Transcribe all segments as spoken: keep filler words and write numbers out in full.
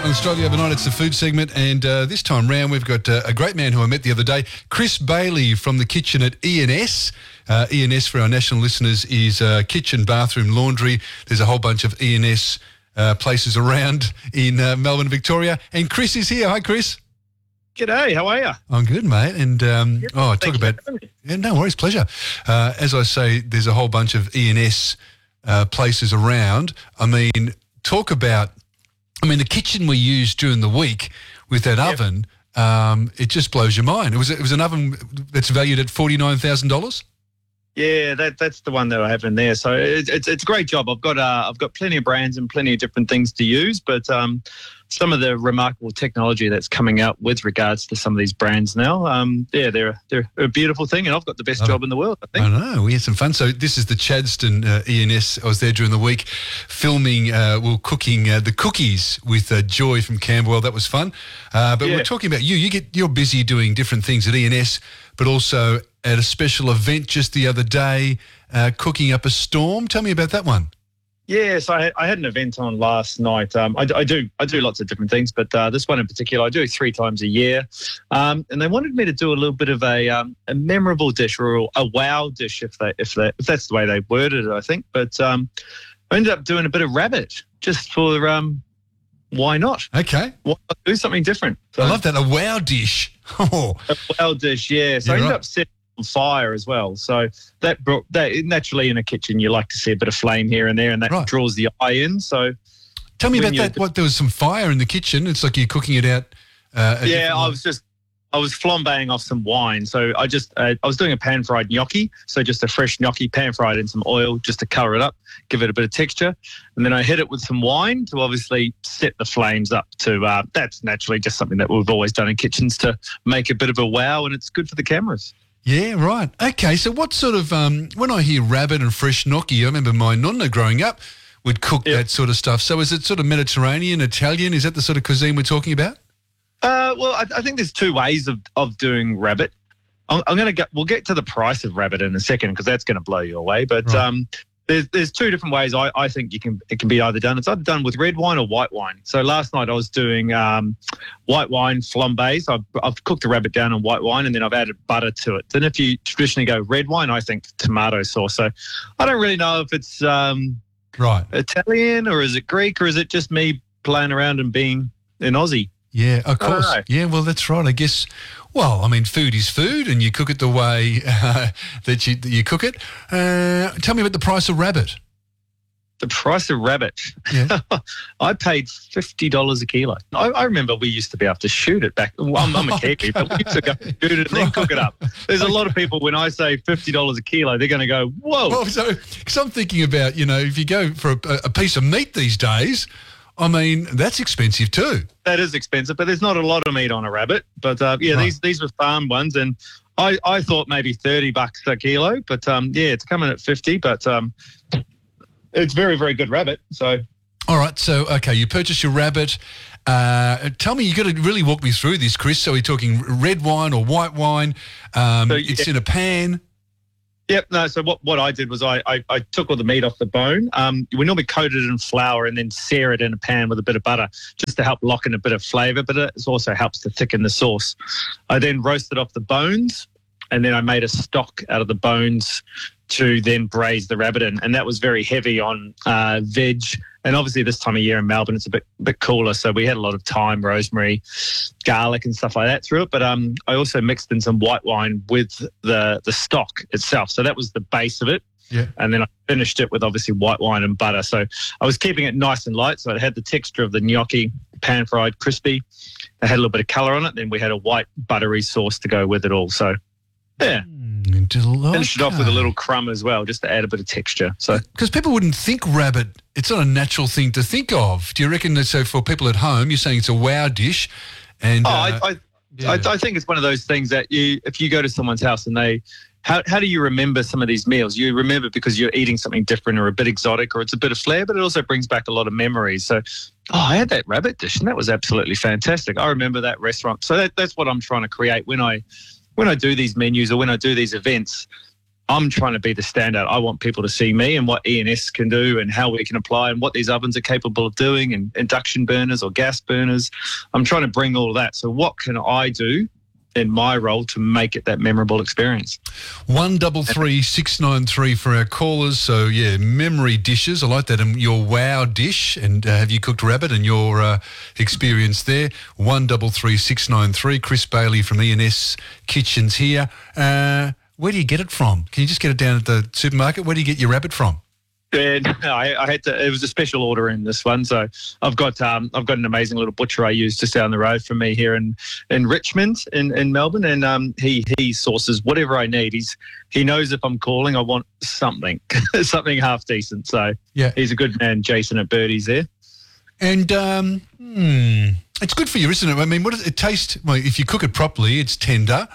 on Australia Overnight. It's the food segment, and uh, this time round we've got uh, a great man who I met the other day, Chris Bailey from the kitchen at E and S. Uh, E and S, for our national listeners, is uh, kitchen, bathroom, laundry. There's a whole bunch of E and S uh, places around in uh, Melbourne, Victoria. And Chris is here. Hi, Chris. G'day, how are you? I'm good, mate. And, um, Yep, oh, thank talk you about... for having me. Yeah, no worries, pleasure. Uh, as I say, there's a whole bunch of E and S uh, places around. I mean, talk about... I mean, the kitchen we used during the week with that Yep. oven, um, it just blows your mind. It was it was an oven that's valued at forty-nine thousand dollars? Yeah, that that's the one that I have in there. So it, it's it's a great job. I've got uh, I've got plenty of brands and plenty of different things to use, but um, some of the remarkable technology that's coming out with regards to some of these brands now, um, yeah, they're they're a beautiful thing, and I've got the best Oh. job in the world, I think. I know, we had some fun. So this is the Chadstone uh, E and S. I was there during the week filming, uh, well, cooking uh, the cookies with uh, Joy from Camberwell. That was fun. Uh, but Yeah. we're talking about you. You get, you're busy doing different things at E and S, but also at a special event just the other day, uh, cooking up a storm. Tell me about that one. Yeah, so I, I had an event on last night. Um, I, I do I do lots of different things, but uh, this one in particular I do three times a year. Um, and they wanted me to do a little bit of a um, a memorable dish or a wow dish, if they if they if that's the way they worded it, I think. But um, I ended up doing a bit of rabbit just for um, why not? Okay. Why not do something different? So, I love that. A wow dish. Oh, a wow dish, yeah. So Yeah, I ended right. up setting it on fire as well. So that brought that naturally in a kitchen you like to see a bit of flame here and there, and that Right. draws the eye in. So tell me When about you- that. What, there was some fire in the kitchen. It's like you're cooking it out. Uh, a yeah, different I way. was just I was flambeing off some wine. So I just uh, I was doing a pan fried gnocchi. So just a fresh gnocchi, pan fried in some oil just to colour it up, give it a bit of texture, and then I hit it with some wine to obviously set the flames up. To uh, that's naturally just something that we've always done in kitchens to make a bit of a wow, and it's good for the cameras. Yeah, right. Okay, so what sort of, um, when I hear rabbit and fresh gnocchi, I remember my nonna growing up would cook Yeah. that sort of stuff. So is it sort of Mediterranean, Italian? Is that the sort of cuisine we're talking about? Uh, well, I, I think there's two ways of, of doing rabbit. I'm, I'm going to get. We'll get to the price of rabbit in a second because that's going to blow you away. But Right. um, there's there's two different ways I, I think you can it can be either done. It's either done with red wine or white wine. So last night I was doing um, white wine flambés. I've, I've cooked the rabbit down in white wine and then I've added butter to it. Then if you traditionally go red wine, I think tomato sauce. So I don't really know if it's um, Right. Italian or is it Greek or is it just me playing around and being an Aussie? Yeah, of I don't course. know. Yeah, well, that's right. I guess, well, I mean, food is food and you cook it the way uh, that, you, that you cook it. Uh, tell me about the price of rabbit. The price of rabbit. Yeah. I paid fifty dollars a kilo. I, I remember we used to be able to shoot it back. Well, I'm, I'm a Kiwi, but we used to go shoot it and then cook it up. There's a lot of people, when I say fifty dollars a kilo, they're going to go, whoa. Well, so, because I'm thinking about, you know, if you go for a, a piece of meat these days, I mean, that's expensive too. That is expensive, but there's not a lot of meat on a rabbit. But uh, yeah, Right. these these were farm ones, and I, I thought maybe thirty bucks a kilo, but um, yeah, it's coming at fifty. But um, it's very very good rabbit. So All right, so, okay, you purchase your rabbit. Uh, tell me, you got to really walk me through this, Chris. So we're talking red wine or white wine. Um, So, it's yeah. in a pan. Yep. No. So what, what I did was I, I, I took all the meat off the bone. Um, we normally coat it in flour and then sear it in a pan with a bit of butter just to help lock in a bit of flavour, but it also helps to thicken the sauce. I then roasted off the bones and then I made a stock out of the bones to then braise the rabbit in, and that was very heavy on uh, veg. And obviously this time of year in Melbourne, it's a bit bit cooler, so we had a lot of thyme, rosemary, garlic and stuff like that through it. But um, I also mixed in some white wine with the, the stock itself. So that was the base of it. Yeah. And then I finished it with obviously white wine and butter. So I was keeping it nice and light. So it had the texture of the gnocchi, pan-fried, crispy. It had a little bit of colour on it. Then we had a white buttery sauce to go with it all. So, yeah. Mm, del- Finished it off with a okay. little crumb as well, just to add a bit of texture. So Because people wouldn't think rabbit, it's not a natural thing to think of. Do you reckon that, so for people at home, you're saying it's a wow dish? And oh, uh, I, I, yeah. I, I think it's one of those things that you, if you go to someone's house and they, how, how do you remember some of these meals? You remember because you're eating something different or a bit exotic or it's a bit of flair, but it also brings back a lot of memories. So, oh, I had that rabbit dish and that was absolutely fantastic. I remember that restaurant. So that, that's what I'm trying to create when I, when I do these menus or when I do these events. I'm trying to be the standout. I want people to see me and what E N S can do and how we can apply and what these ovens are capable of doing, and induction burners or gas burners. I'm trying to bring all of that. So what can I do in my role to make it that memorable experience? One double three six nine three for our callers. So yeah, memory dishes. I like that. And your wow dish. And uh, have you cooked rabbit and your uh, experience there? One double three six nine three. Chris Bailey from E N S Kitchens here. Uh, where do you get it from? Can you just get it down at the supermarket? Where do you get your rabbit from? And I, I had to. It was a special order in this one, so I've got um, I've got an amazing little butcher I use just down the road from me here in, in Richmond in, in Melbourne, and um, he he sources whatever I need. He's he knows if I'm calling, I want something something half decent. So yeah, he's a good man, Jason at Birdie's there. And um, hmm, it's good for you, isn't it? I mean, what does it taste? Well, if you cook it properly, it's tender.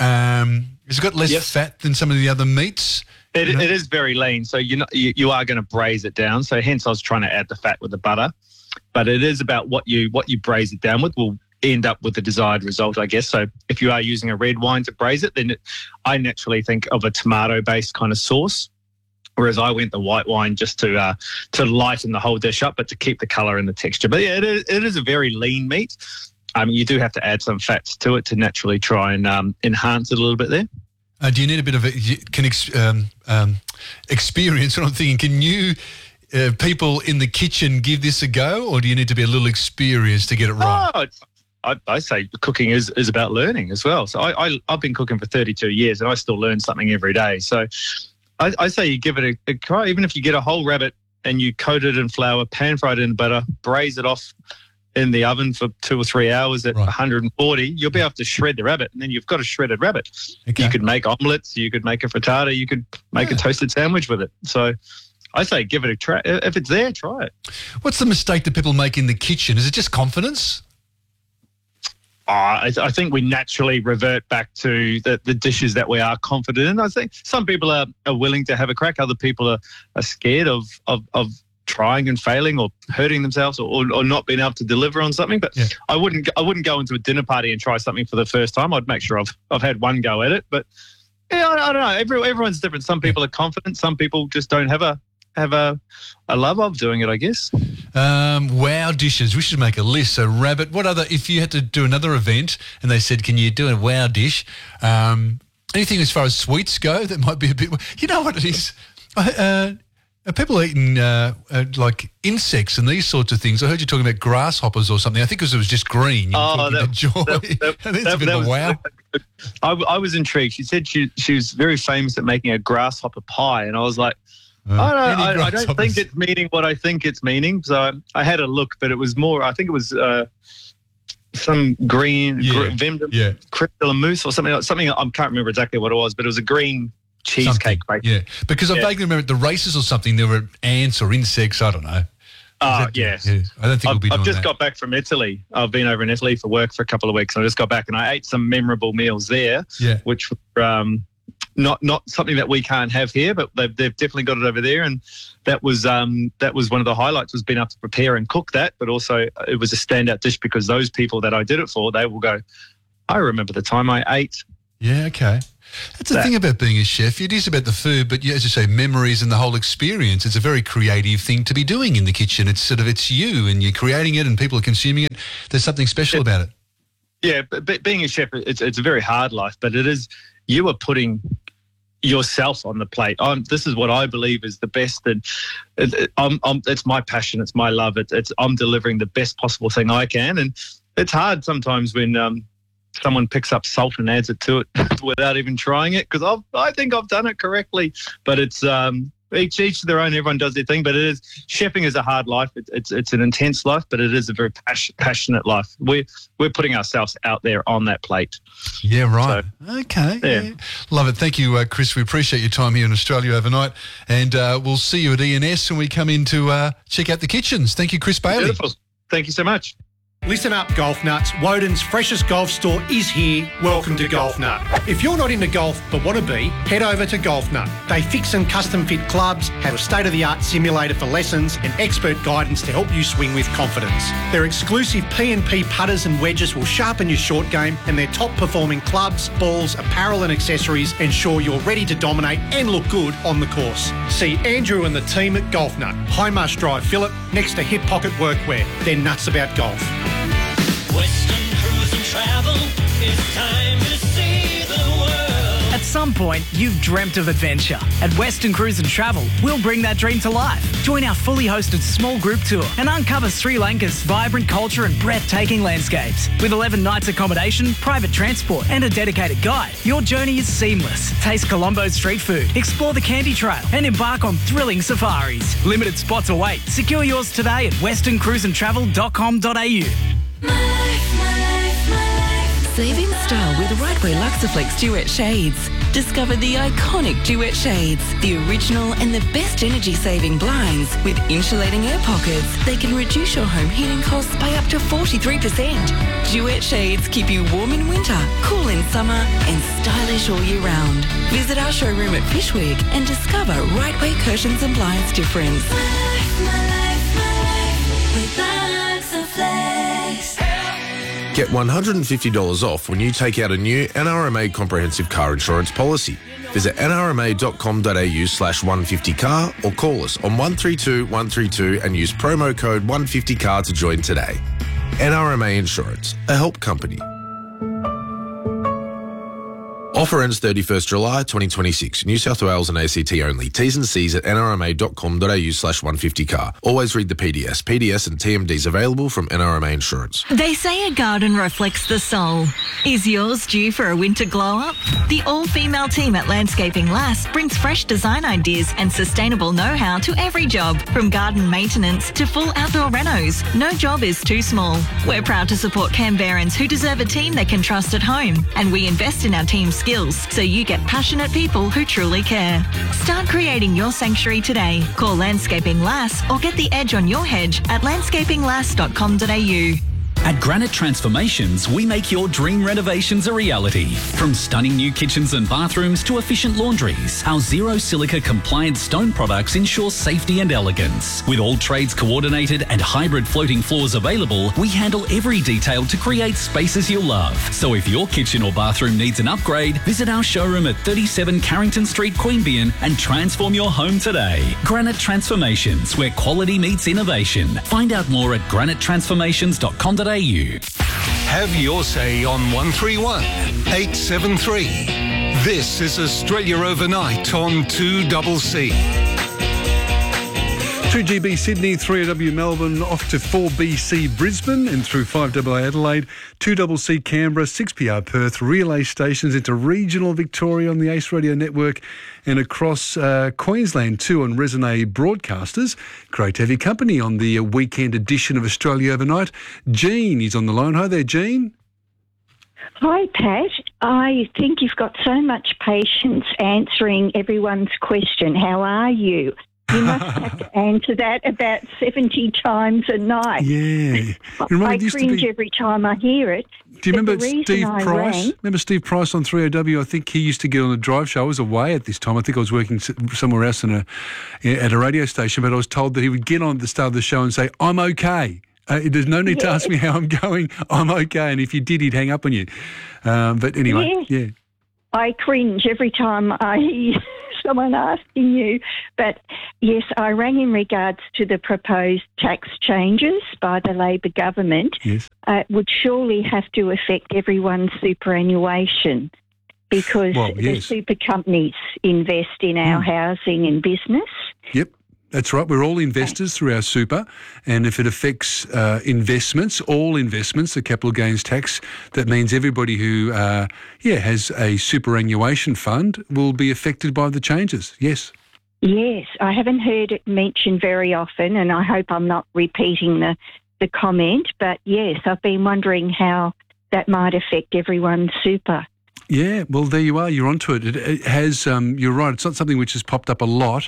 Um, has it got less yes. fat than some of the other meats? It, you know? it is very lean, so you know, you, you are going to braise it down. So hence I was trying to add the fat with the butter. But it is about what you what you braise it down with will end up with the desired result, I guess. So if you are using a red wine to braise it, then it, I naturally think of a tomato-based kind of sauce, whereas I went the white wine just to uh, to lighten the whole dish up, but to keep the colour and the texture. But yeah, it is, it is a very lean meat. I mean, you do have to add some fats to it to naturally try and um, enhance it a little bit there. Uh, do you need a bit of a can ex, um, um, experience? What I'm thinking, can you uh, people in the kitchen give this a go, or do you need to be a little experienced to get it right? Oh, I, I say cooking is, is about learning as well. So I, I, I've been cooking for thirty-two years and I still learn something every day. So I, I say you give it a, a try, even if you get a whole rabbit and you coat it in flour, pan fry it in butter, braise it off in the oven for two or three hours at right. one hundred forty, you'll be able to shred the rabbit, and then you've got a shredded rabbit. Okay. You could make omelettes, you could make a frittata, you could make yeah. a toasted sandwich with it. So I say give it a try. If it's there, try it. What's the mistake that people make in the kitchen? Is it just confidence? Oh, I, I think we naturally revert back to the, the dishes that we are confident in. I think some people are, are willing to have a crack. Other people are, are scared of, of, of trying and failing or hurting themselves or, or, or not being able to deliver on something. But yeah. I wouldn't I wouldn't go into a dinner party and try something for the first time. I'd make sure I've I've had one go at it. But yeah, I, I don't know. Every, everyone's different. Some people are confident. Some people just don't have a have a, a love of doing it, I guess. Um, wow dishes. We should make a list. So rabbit. What other? If you had to do another event and they said, "Can you do a wow dish?" Um, anything as far as sweets go that might be a bit. You know what it is. Uh, Are people eating uh, uh, like insects and these sorts of things? I heard you talking about grasshoppers or something. I think because it was just green. You oh, that, joy. That, that, That's that, a bit that of a was, wow. I, I was intrigued. She said she she was very famous at making a grasshopper pie, and I was like, uh, I, don't, I, I don't think it's meaning what I think it's meaning. So I, I had a look, but it was more. I think it was uh, some green yeah. gr- Vemdem, yeah. crystal and mousse or something. Something I can't remember exactly what it was, but it was a green cheesecake, right? Yeah, because I yeah. vaguely remember at the races or something, there were ants or insects. I don't know. Oh, uh, yes. Yeah, I don't think I've, we'll be doing I've just that. got back from Italy. I've been over in Italy for work for a couple of weeks, and I just got back and I ate some memorable meals there, yeah. which were um, not not something that we can't have here, but they've, they've definitely got it over there. And that was um, that was one of the highlights, was being able to prepare and cook that, but also it was a standout dish because those people that I did it for, they will go, I remember the time I ate. Yeah, okay. That's the that. thing about being a chef. It is about the food, but as you say, memories and the whole experience. It's a very creative thing to be doing in the kitchen. It's sort of, it's you and you're creating it and people are consuming it. There's something special it, about it. Yeah, but being a chef, it's it's a very hard life, but it is, you are putting yourself on the plate. I'm, this is what I believe is the best, and it, it, I'm, I'm, it's my passion, it's my love. It, it's I'm delivering the best possible thing I can, and it's hard sometimes when um, someone picks up salt and adds it to it without even trying it, because I think I've done it correctly. But it's um, each each their own. Everyone does their thing. But it is, chefing is a hard life. It, it's it's an intense life, but it is a very pas- passionate life. We're we're putting ourselves out there on that plate. Yeah, right. So, okay. Yeah. Yeah. Love it. Thank you, uh, Chris. We appreciate your time here in Australia overnight, and uh, we'll see you at E N S when we come in to uh, check out the kitchens. Thank you, Chris Bailey. Beautiful. Thank you so much. Listen up, golf nuts. Woden's freshest golf store is here. Welcome to Golf Nut. If you're not into golf but want to be, head over to Golf Nut. They fix and custom fit clubs, have a state-of-the-art simulator for lessons and expert guidance to help you swing with confidence. Their exclusive P and P putters and wedges will sharpen your short game, and their top-performing clubs, balls, apparel and accessories ensure you're ready to dominate and look good on the course. See Andrew and the team at Golf Nut, High Marsh Drive, Phillip, next to Hip Pocket Workwear. They're nuts about golf. Western Cruise and Travel, it's time to see the world. At some point, you've dreamt of adventure. At Western Cruise and Travel, we'll bring that dream to life. Join our fully hosted small group tour and uncover Sri Lanka's vibrant culture and breathtaking landscapes. With eleven nights accommodation, private transport and a dedicated guide, your journey is seamless. Taste Colombo's street food, explore the Candy Trail and embark on thrilling safaris. Limited spots await. Secure yours today at western cruise and travel dot com dot a u. My life, my life, my life. Saving style with Right Way Luxaflex Duet Shades. Discover the iconic Duet Shades, the original and the best energy-saving blinds with insulating air pockets. They can reduce your home heating costs by up to forty-three percent. Duet Shades keep you warm in winter, cool in summer and stylish all year round. Visit our showroom at Fishwick and discover Right Way Curtains and Blinds difference. My life, my life, my life with Luxaflex. Get one hundred fifty dollars off when you take out a new N R M A comprehensive car insurance policy. Visit n r m a dot com dot a u slash one fifty car or call us on one three two one three two and use promo code one fifty car to join today. N R M A Insurance, a help company. Offer ends thirty-first July twenty twenty-six. New South Wales and A C T only. T's and C's at n r m a dot com dot a u slash one fifty car. Always read the P D S. P D S and T M Ds available from N R M A Insurance. They say a garden reflects the soul. Is yours due for a winter glow-up? The all-female team at Landscaping Lass brings fresh design ideas and sustainable know-how to every job, from garden maintenance to full outdoor renos. No job is too small. We're proud to support Canberrans who deserve a team they can trust at home, and we invest in our team's skills so you get passionate people who truly care. Start creating your sanctuary today. Call Landscaping Lass or get the edge on your hedge at landscaping lass dot com dot a u. At Granite Transformations, we make your dream renovations a reality. From stunning new kitchens and bathrooms to efficient laundries, our zero silica compliant stone products ensure safety and elegance. With all trades coordinated and hybrid floating floors available, we handle every detail to create spaces you'll love. So if your kitchen or bathroom needs an upgrade, visit our showroom at thirty-seven Carrington Street, Queanbeyan and transform your home today. Granite Transformations, where quality meets innovation. Find out more at granite transformations dot com dot a u. Have your say on one three one eight seven three. This is Australia Overnight on two C C. two G B Sydney, three A W Melbourne, off to four B C Brisbane and through five A A Adelaide, two C C Canberra, six P R Perth, relay stations into regional Victoria on the Ace Radio Network and across uh, Queensland too on Resonate Broadcasters. Great to have your company on the uh, weekend edition of Australia Overnight. Jean is on the line. Hi there, Jean. Hi, Pat. I think you've got so much patience answering everyone's question. How are you? You must have to answer that about seventy times a night. Yeah. You I cringe be... every time I hear it. Do you but remember Steve I Price? Rang... Remember Steve Price on three A W? I think he used to get on the drive show. I was away at this time. I think I was working somewhere else in a, at a radio station, but I was told that he would get on at the start of the show and say, I'm okay. Uh, there's no need yeah. to ask me how I'm going. I'm okay. And if you did, he'd hang up on you. Um, but anyway, yeah. yeah. I cringe every time I hear someone asking you. But yes, I rang in regards to the proposed tax changes by the Labor government. Yes. Uh, it would surely have to affect everyone's superannuation because well, yes. the super companies invest in our mm. housing and business. Yep. That's right. We're all investors through our super, and if it affects uh, investments, all investments, the capital gains tax, that means everybody who, uh, yeah, has a superannuation fund will be affected by the changes. Yes. Yes, I haven't heard it mentioned very often, and I hope I'm not repeating the, the comment, but yes, I've been wondering how that might affect everyone's super. Yeah, well, there you are. You're onto it. It, it has, um, you're right, it's not something which has popped up a lot.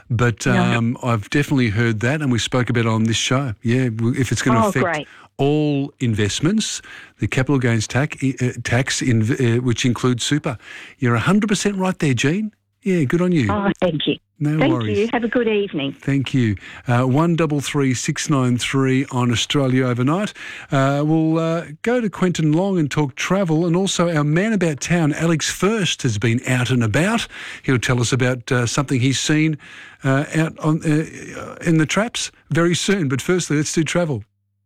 but um, no. I've definitely heard that, and we spoke about it on this show. Yeah, if it's going to oh, affect great. all investments, the capital gains tax, uh, tax in, uh, which includes super. You're one hundred percent right there, Jean. Yeah, good on you. Oh, thank you. No Thank worries. you. Have a good evening. Thank you. Uh, one double three six nine three on Australia Overnight. Uh, we'll uh, go to Quentin Long and talk travel, and also our man about town, Alex First, has been out and about. He'll tell us about uh, something he's seen uh, out on uh, in the traps very soon. But firstly, let's do travel.